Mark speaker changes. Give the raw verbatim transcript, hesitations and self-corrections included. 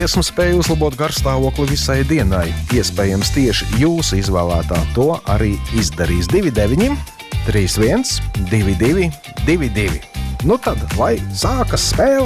Speaker 1: Esmu spēju uzlabot garstāvokli visai dienai. Iespējams, tieši jūsu izvēlētā to arī izdarīs. divi deviņi, trīs viens, divi divi, divi divi. Nu tad, lai sākas spēle!